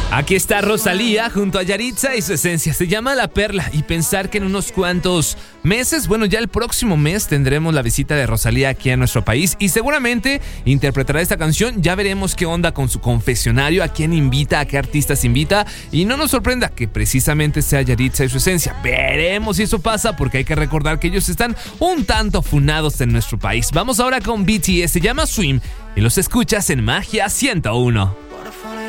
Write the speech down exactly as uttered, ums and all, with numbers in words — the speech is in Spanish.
Aquí está Rosalía junto a Yaritza y su esencia. Se llama La Perla. Y pensar que en unos cuantos meses, bueno, ya el próximo mes tendremos la visita de Rosalía aquí a nuestro país. Y seguramente interpretará esta canción. Ya veremos qué onda con su confesionario, a quién invita, a qué artistas invita. Y no nos sorprenda que precisamente sea Yaritza y su esencia. Veremos si eso pasa, porque hay que recordar que ellos están un tanto funados en nuestro país. Vamos ahora con B T S. Se llama Swim y los escuchas en Magia ciento uno.